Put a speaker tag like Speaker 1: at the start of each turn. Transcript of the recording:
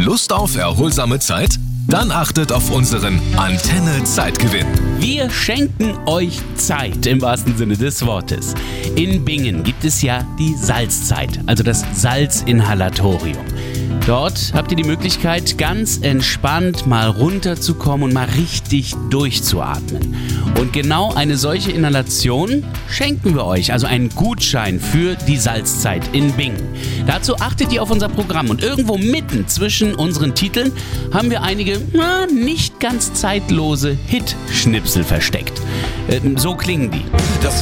Speaker 1: Lust auf erholsame Zeit? Dann achtet auf unseren Antenne-Zeitgewinn.
Speaker 2: Wir schenken euch Zeit im wahrsten Sinne des Wortes. In Bingen gibt es ja die Salzzeit, also das Salzinhalatorium. Dort habt ihr die Möglichkeit, ganz entspannt mal runterzukommen und mal richtig durchzuatmen. Und genau eine solche Inhalation schenken wir euch, also einen Gutschein für die Salzzeit in Bingen. Dazu achtet ihr auf unser Programm und irgendwo mitten zwischen unseren Titeln haben wir einige nicht ganz zeitlose Hit-Schnipsel versteckt. So klingen die.
Speaker 3: Das